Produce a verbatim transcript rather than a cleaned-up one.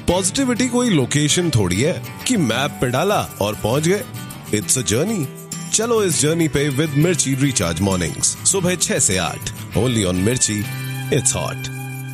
Positivity कोई location थोड़ी है कि मैप पे डाला और पहुंच गए. It's a journey. चलो इस जर्नी पे विद मिर्ची रिचार्ज मॉर्निंग्स सुबह छह से आठ. ओनली ऑन मिर्ची. It's hot.